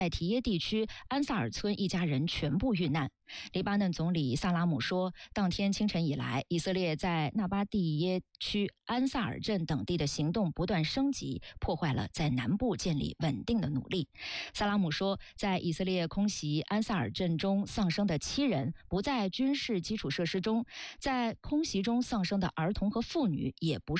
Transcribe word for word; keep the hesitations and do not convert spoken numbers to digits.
在提耶地区安萨尔村一家人全部遇难。黎巴嫩总理萨拉姆说，当天清晨以来，以色列在纳巴蒂耶区安萨尔镇等地的行动不断升级，破坏了在南部建立稳定的努力。萨拉姆说，在以色列空袭安萨尔镇中丧生的七人不在军事基础设施中，在空袭中丧生的儿童和妇女也不是